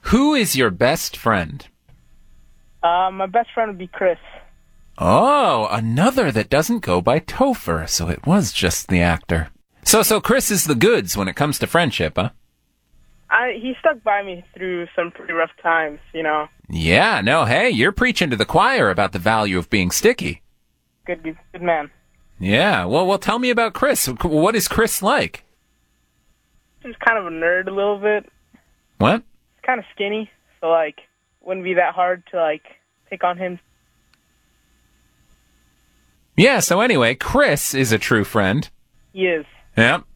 Who is your best friend? My best friend would be Chris. Oh, another that doesn't go by Topher, so it was just the actor. So Chris is the goods when it comes to friendship, huh? He stuck by me through some pretty rough times, you know. Yeah, no, hey, you're preaching to the choir about the value of being sticky. Good man. Yeah, well, tell me about Chris. What is Chris like? He's kind of a nerd a little bit. What? He's kind of skinny, so, like, wouldn't be that hard to, like, pick on him. Yeah, so anyway, Chris is a true friend. He is. Yep.